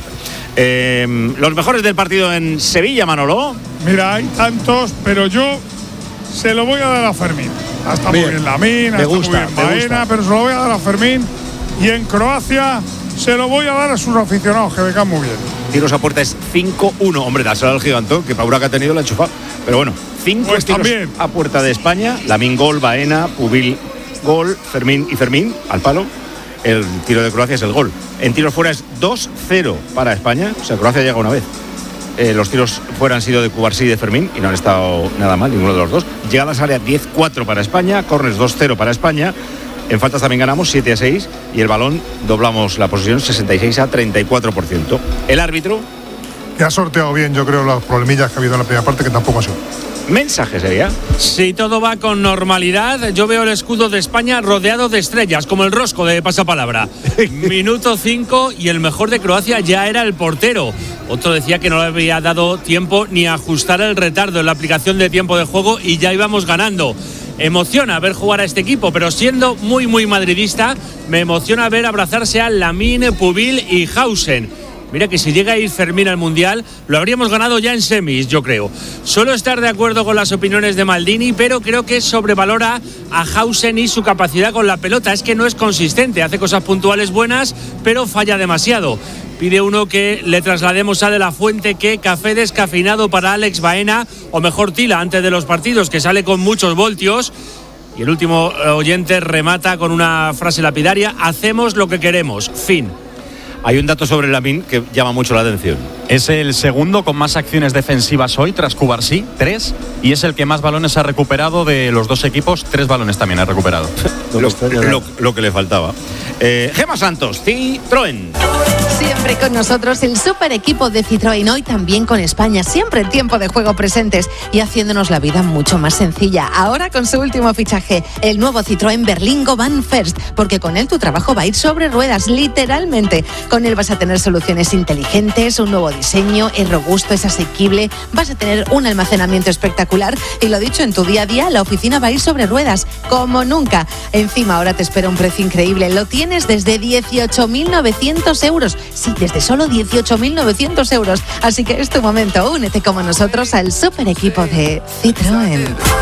[SPEAKER 5] Eh, los mejores del partido en Sevilla, Manolo.
[SPEAKER 1] Mira, hay tantos, pero yo se lo voy a dar a Fermín. Ha estado muy
[SPEAKER 4] Bien.
[SPEAKER 1] bien Lamine,
[SPEAKER 4] Me
[SPEAKER 1] ha estado
[SPEAKER 4] gusta,
[SPEAKER 1] muy bien
[SPEAKER 4] me
[SPEAKER 1] Baena,
[SPEAKER 4] gusta.
[SPEAKER 1] pero se lo voy a dar a Fermín. Y en Croacia se lo voy a dar a sus aficionados, que me caen muy bien.
[SPEAKER 5] Tiros a puerta es cinco uno. Hombre, dáselo al gigantón, que Paura que ha tenido la ha enchufado. Pero bueno, cinco
[SPEAKER 1] Pues
[SPEAKER 5] tiros
[SPEAKER 1] también.
[SPEAKER 5] a puerta de España. Lamine gol, Baena, Pubil gol, Fermín y Fermín al palo. El tiro de Croacia es el gol. En tiros fuera es dos cero para España. O sea, Croacia llega una vez. Eh, los tiros fuera han sido de Cubarsí y de Fermín y no han estado nada mal, ninguno de los dos. Llegadas al área diez cuatro para España, corners dos cero para España. En faltas también ganamos siete a seis y el balón doblamos la posesión sesenta y seis a treinta y cuatro por ciento. El árbitro,
[SPEAKER 12] Que ha sorteado bien, yo creo, las problemillas que ha habido en la primera parte, que tampoco ha sido.
[SPEAKER 5] mensaje sería.
[SPEAKER 14] Si todo va con normalidad, yo veo el escudo de España rodeado de estrellas, como el rosco de pasapalabra. Minuto cinco y el mejor de Croacia ya era el portero. Otro decía que no le había dado tiempo ni a ajustar el retardo en la aplicación de tiempo de juego y ya íbamos ganando. Emociona ver jugar a este equipo, pero siendo muy muy madridista, me emociona ver abrazarse a Lamine, Pubil y Hausen. Mira que si llega a ir Fermín al Mundial, lo habríamos ganado ya en semis, yo creo. Suelo estar de acuerdo con las opiniones de Maldini, pero creo que sobrevalora a Hausen y su capacidad con la pelota. Es que no es consistente, hace cosas puntuales buenas, pero falla demasiado. Pide uno que le traslademos a De La Fuente que café descafeinado para Alex Baena, o mejor Tila, antes de los partidos, que sale con muchos voltios. Y el último oyente remata con una frase lapidaria: hacemos lo que queremos, fin.
[SPEAKER 5] Hay un dato sobre Lamine que llama mucho la atención.
[SPEAKER 7] Es el segundo con más acciones defensivas hoy, tras Cubarsí, tres, y es el que más balones ha recuperado de los dos equipos, tres balones también ha recuperado.
[SPEAKER 5] lo, lo, lo que le faltaba. Eh, Gemma Santos, Citroën.
[SPEAKER 15] Siempre con nosotros el super equipo de Citroën, hoy también con España, siempre en tiempo de juego presentes y haciéndonos la vida mucho más sencilla. Ahora con su último fichaje, el nuevo Citroën Berlingo Van First, porque con él tu trabajo va a ir sobre ruedas, literalmente. Con él vas a tener soluciones inteligentes, un nuevo diseño, es robusto, es asequible, vas a tener un almacenamiento espectacular y lo dicho, en tu día a día la oficina va a ir sobre ruedas, como nunca. Encima ahora te espera un precio increíble, lo tienes desde dieciocho mil novecientos euros. Sí, desde solo dieciocho mil novecientos euros. Así que es tu momento. Únete como nosotros al super equipo de Citroën.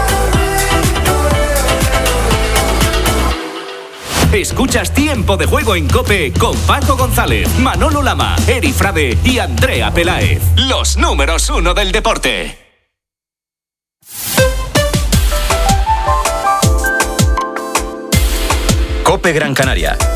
[SPEAKER 16] Escuchas Tiempo de Juego en COPE con Paco González, Manolo Lama, Eri Frade y Andrea Peláez. Los números uno del deporte.
[SPEAKER 17] COPE Gran Canaria.